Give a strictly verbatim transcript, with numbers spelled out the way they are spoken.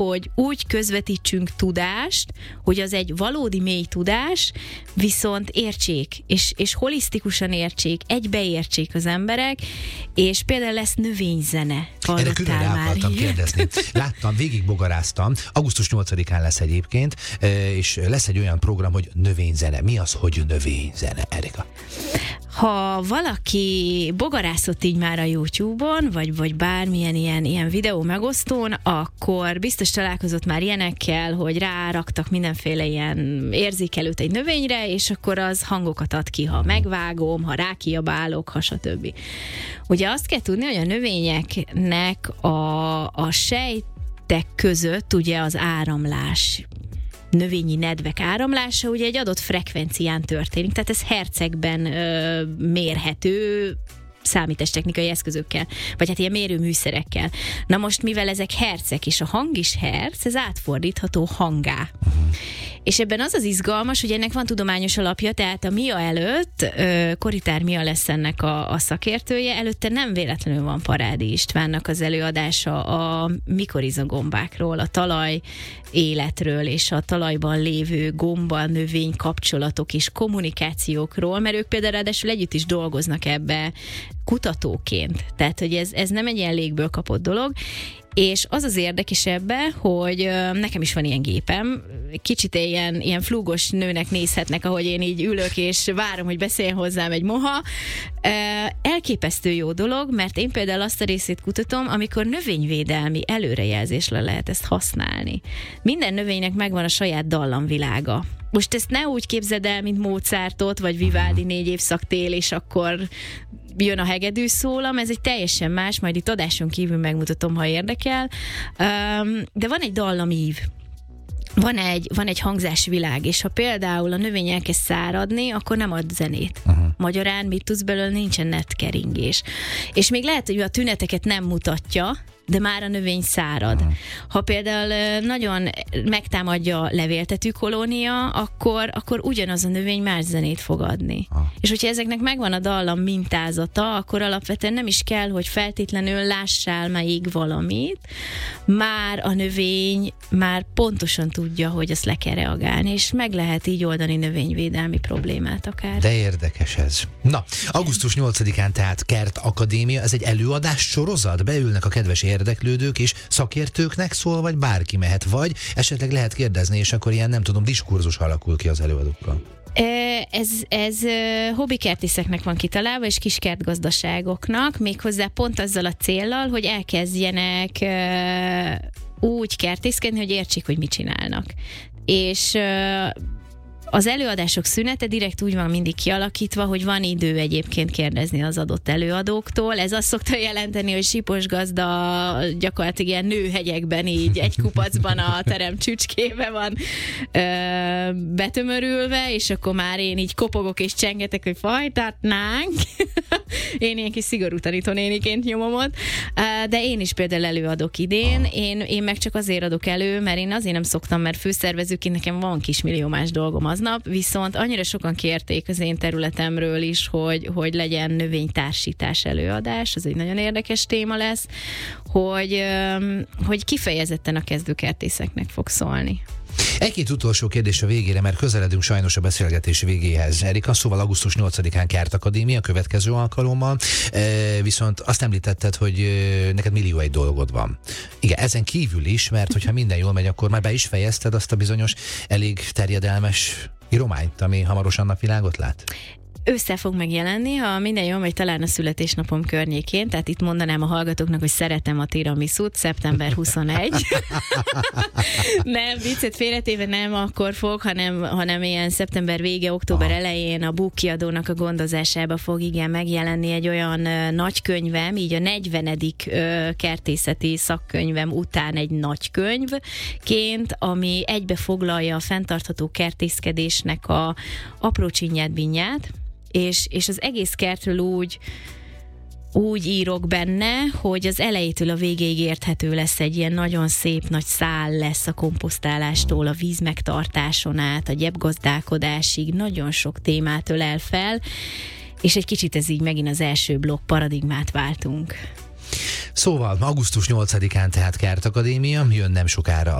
hogy úgy közvetítsünk tudást, hogy az egy valódi mély tudás, viszont értsék, és, és holisztikusan értsék, egybeértsék az emberek, és például lesz növényzene. Erre külön rá akartam kérdezni. Láttam, végig bogaráztam, augusztus nyolcadikán lesz egyébként, és lesz egy olyan program, hogy növényzene. Mi az, hogy növényzene, Erika? Ha valaki bogarászott így már a YouTube-on, vagy, vagy bármilyen ilyen, ilyen videó megosztón, akkor biztos találkozott már ilyenekkel, hogy ráraktak mindenféle ilyen érzékelőt egy növényre, és akkor az hangokat ad ki, ha megvágom, ha rákiabálok, ha stb. Ugye azt kell tudni, hogy a növényeknek a, a sejtek között ugye az áramlás, növényi nedvek áramlása ugye egy adott frekvencián történik, tehát ez hercegben ö, mérhető számítástechnikai eszközökkel, vagy hát ilyen mérőműszerekkel. Na most, mivel ezek hercek, és a hang is herc, ez átfordítható hangá. Uh-huh. És ebben az az izgalmas, hogy ennek van tudományos alapja, tehát a MIA előtt, Koritár Mia lesz ennek a, a szakértője, előtte nem véletlenül van Parádi Istvánnak az előadása a mikorizagombákról, a talaj életről, és a talajban lévő gomba, növény kapcsolatok és kommunikációkról, mert ők például ráadásul együtt is dolgoznak ebbe kutatóként. Tehát, hogy ez, ez nem egy ilyen légből kapott dolog, és az az érdekes ebbe, hogy nekem is van ilyen gépem, kicsit ilyen, ilyen flúgos nőnek nézhetnek, ahogy én így ülök, és várom, hogy beszéljen hozzám egy moha. Elképesztő jó dolog, mert én például azt a részét kutatom, amikor növényvédelmi előrejelzésre lehet ezt használni. Minden növénynek megvan a saját dallamvilága. Most ezt ne úgy képzeld el, mint Mozartot, vagy Vivaldi négy évszak tél, és akkor jön a hegedű szólam, ez egy teljesen más, majd itt adáson kívül megmutatom, ha érdekel. De van egy dallamív, van egy, van egy hangzásvilág, és ha például a növény elkezd száradni, akkor nem ad zenét. Uh-huh. Magyarán mit tudsz belőle, nincsen netkeringés. És még lehet, hogy a tüneteket nem mutatja, de már a növény szárad. Uh-huh. Ha például nagyon megtámadja a levéltető kolónia, akkor, akkor ugyanaz a növény más zenét fog adni. Uh-huh. És hogyha ezeknek megvan a dallam mintázata, akkor alapvetően nem is kell, hogy feltétlenül lássál melyik valamit, már a növény már pontosan tudja, hogy azt le kell reagálni, és meg lehet így oldani növényvédelmi problémát akár. De érdekes ez. Na, augusztus nyolcadikán tehát Kert Akadémia, ez egy előadás sorozat, beülnek a kedves érdeklődők, és szakértőknek szól, vagy bárki mehet, vagy esetleg lehet kérdezni, és akkor ilyen, nem tudom, diskurzus alakul ki az előadókkal. Ez, ez hobbikertészeknek van kitalálva, és kiskertgazdaságoknak, méghozzá pont azzal a céllal, hogy elkezdjenek úgy kertészkedni, hogy értsék, hogy mit csinálnak. És az előadások szünete direkt úgy van mindig kialakítva, hogy van idő egyébként kérdezni az adott előadóktól. Ez azt szokta jelenteni, hogy Sipos gazda gyakorlatilag ilyen nőhegyekben így egy kupacban a terem csücskébe van ö, betömörülve, és akkor már én így kopogok és csengetek, hogy fajtatnánk. Én ilyen kis szigorú tanítónéniként nyomom ott. De én is például előadok idén. Én, én meg csak azért adok elő, mert én azért nem szoktam, mert főszervezőként nekem van kismillió más dolgom aznap, viszont annyira sokan kérték az én területemről is, hogy, hogy legyen növénytársítás előadás, ez egy nagyon érdekes téma lesz, hogy, hogy kifejezetten a kezdőkertészeknek fog szólni. Egy-két utolsó kérdés a végére, mert közeledünk sajnos a beszélgetés végéhez. Erika, szóval augusztus nyolcadikán Kert Akadémia, következő alkalommal, e, viszont azt említetted, hogy e, neked millió egy dolgod van. Igen, ezen kívül is, mert hogyha minden jól megy, akkor már be is fejezted azt a bizonyos elég terjedelmes írományt, ami hamarosan napvilágot lát? Össze fog megjelenni, ha minden jól megy, talán a születésnapom környékén, tehát itt mondanám a hallgatóknak, hogy szeretem a tiramisút, szeptember huszonegy. Nem, viccet félretéve nem akkor fog, hanem, hanem ilyen szeptember vége, október elején a Búk kiadónak a gondozásába fog igen megjelenni egy olyan uh, nagykönyvem, így a negyvenedik Uh, kertészeti szakkönyvem után egy nagykönyvként, ami egybe foglalja a fenntartható kertészkedésnek a apró csinyát-binyát, És, és az egész kertről úgy, úgy írok benne, hogy az elejétől a végéig érthető lesz, egy ilyen nagyon szép nagy szál lesz a komposztálástól, a víz megtartáson át, a gyepgazdálkodásig, nagyon sok témát ölel fel, és egy kicsit ez így megint az első blokk paradigmát váltunk. Szóval augusztus nyolcadikán tehát Kert Akadémia, jön nem sokára